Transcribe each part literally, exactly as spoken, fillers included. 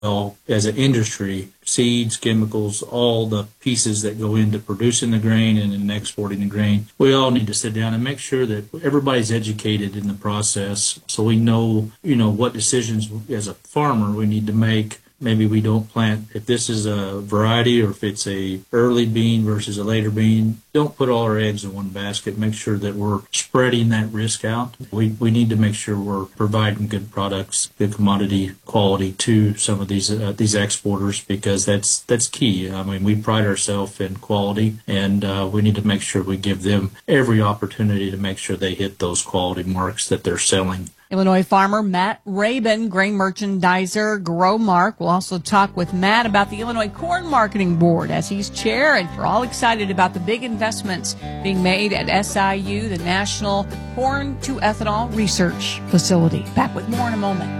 well, as an industry, seeds, chemicals, all the pieces that go into producing the grain and then exporting the grain, we all need to sit down and make sure that everybody's educated in the process so we know, you know, what decisions as a farmer we need to make. Maybe we don't plant, if this is a variety or if it's a early bean versus a later bean, don't put all our eggs in one basket. Make sure that we're spreading that risk out. We we need to make sure we're providing good products, good commodity quality to some of these uh, these exporters, because that's that's key. I mean, we pride ourselves in quality, and uh, we need to make sure we give them every opportunity to make sure they hit those quality marks that they're selling. Illinois farmer Matt Rabin, grain merchandiser, GrowMark. We'll also talk with Matt about the Illinois Corn Marketing Board as he's chair, and we're all excited about the big investments being made at S I U, the National Corn to Ethanol Research Facility. Back with more in a moment.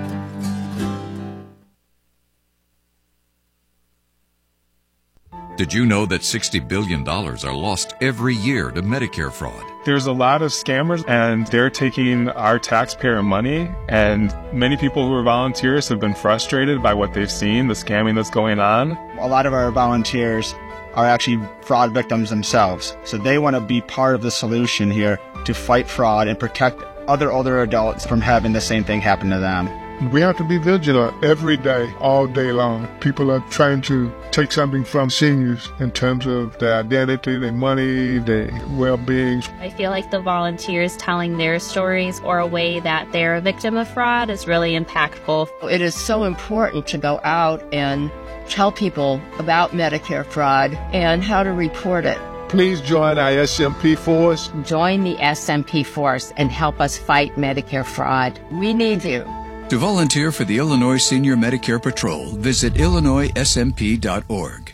Did you know that sixty billion dollars are lost every year to Medicare fraud? There's a lot of scammers, and they're taking our taxpayer money, and many people who are volunteers have been frustrated by what they've seen, the scamming that's going on. A lot of our volunteers are actually fraud victims themselves, so they want to be part of the solution here to fight fraud and protect other older adults from having the same thing happen to them. We have to be vigilant every day, all day long. People are trying to take something from seniors in terms of their identity, their money, their well-being. I feel like the volunteers telling their stories or a way that they're a victim of fraud is really impactful. It is so important to go out and tell people about Medicare fraud and how to report it. Please join our S M P force. Join the S M P force and help us fight Medicare fraud. We need you. To volunteer for the Illinois Senior Medicare Patrol, visit illinois s m p dot org.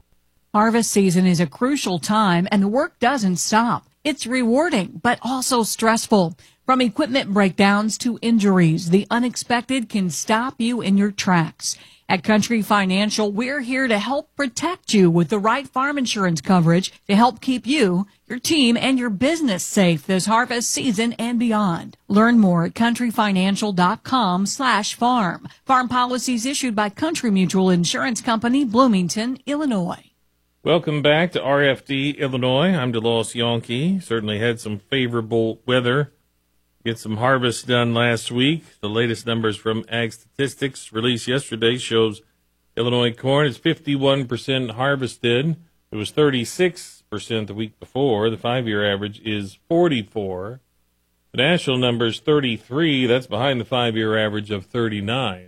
Harvest season is a crucial time, and the work doesn't stop. It's rewarding, but also stressful. From equipment breakdowns to injuries, the unexpected can stop you in your tracks. At Country Financial, we're here to help protect you with the right farm insurance coverage to help keep you, your team, and your business safe this harvest season and beyond. Learn more at countryfinancial.com slash farm. Farm policies issued by Country Mutual Insurance Company, Bloomington, Illinois. Welcome back to R F D Illinois. I'm DeLoss Yonke. Certainly had some favorable weather. Get some harvest done last week. The latest numbers from Ag Statistics released yesterday shows Illinois corn is fifty-one percent harvested. It was thirty-six percent the week before. The five-year average is forty-four. The national number is thirty-three. That's behind the five-year average of thirty-nine.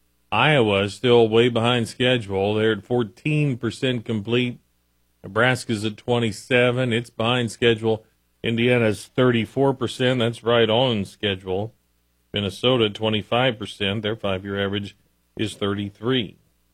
Iowa is still way behind schedule. They're at fourteen percent complete. Nebraska's at twenty-seven. It's behind schedule. Indiana's thirty-four percent. That's right on schedule. Minnesota, twenty-five percent. Their five-year average is thirty-three.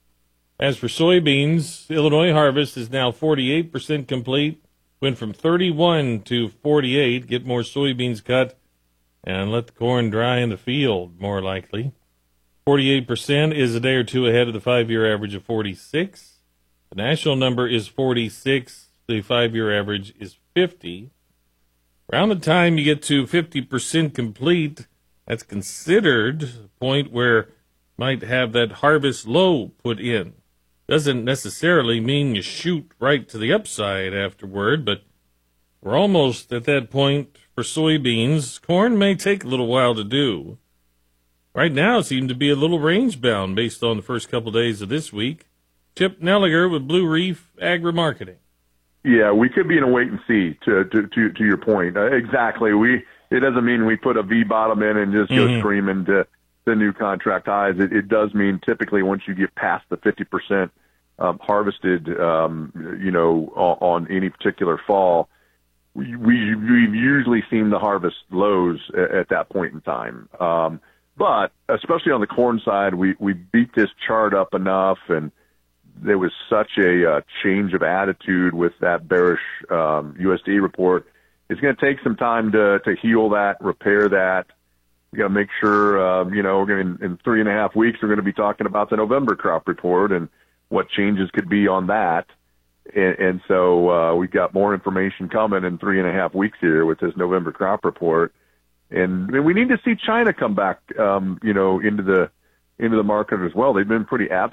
As for soybeans, Illinois harvest is now forty-eight percent complete. Went from thirty-one to forty-eight. Get more soybeans cut and let the corn dry in the field, more likely. forty-eight percent is a day or two ahead of the five-year average of forty-six. The national number is forty-six. The five-year average is fifty. Around the time you get to fifty percent complete, that's considered a point where you might have that harvest low put in. Doesn't necessarily mean you shoot right to the upside afterward, but we're almost at that point for soybeans. Corn may take a little while to do. Right now it seems to be a little range-bound based on the first couple days of this week. Chip Nelliger with Blue Reef Agri-Marketing. Yeah, we could be in a wait and see. To to to, to your point, uh, exactly. We it doesn't mean we put a V bottom in and just mm-hmm. go screaming to the new contract highs. It, it does mean typically once you get past the fifty percent um, harvested, um, you know, on, on any particular fall, we, we we've usually seen the harvest lows at, at that point in time. Um, but especially on the corn side, we we beat this chart up enough and. There was such a uh, change of attitude with that bearish um, U S D A report. It's going to take some time to, to heal that, repair that. We got to make sure, um, you know, we're going in three and a half weeks, we're going to be talking about the November crop report and what changes could be on that. And, and so uh, we've got more information coming in three and a half weeks here with this November crop report. And, and we need to see China come back, um, you know, into the into the market as well. They've been pretty absent